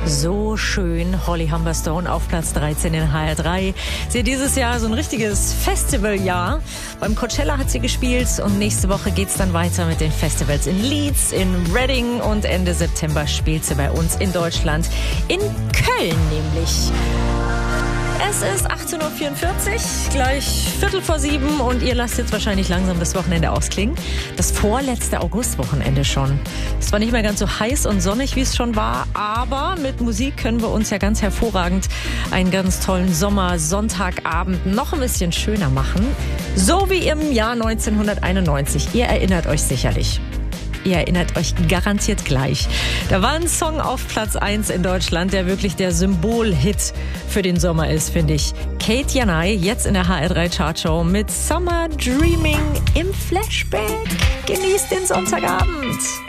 So schön, Holly Humberstone auf Platz 13 in HR3. Sie hat dieses Jahr so ein richtiges Festivaljahr. Beim Coachella hat sie gespielt und nächste Woche geht's dann weiter mit den Festivals in Leeds, in Reading und Ende September spielt sie bei uns in Deutschland, in Köln nämlich. Es ist 18.44 Uhr, gleich 6:15 und ihr lasst jetzt wahrscheinlich langsam das Wochenende ausklingen. Das vorletzte Augustwochenende schon. Es war nicht mehr ganz so heiß und sonnig, wie es schon war, aber mit Musik können wir uns ja ganz hervorragend einen ganz tollen Sommer-Sonntagabend noch ein bisschen schöner machen. So wie im Jahr 1991. Ihr erinnert euch sicherlich. Ihr erinnert euch garantiert gleich. Da war ein Song auf Platz 1 in Deutschland, der wirklich der Symbolhit für den Sommer ist, finde ich. Kate Janai, jetzt in der HR3 Chartshow mit Summer Dreaming im Flashback. Genießt den Sonntagabend.